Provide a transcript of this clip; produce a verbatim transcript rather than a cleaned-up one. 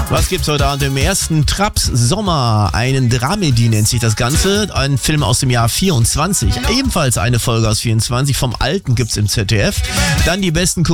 Was gibt's heute Abend im ersten? Traps Sommer, einen Dramedy nennt sich das Ganze, ein Film aus dem Jahr vierundzwanzig, ebenfalls eine Folge aus vierundzwanzig, vom Alten gibt's im Z D F, dann die besten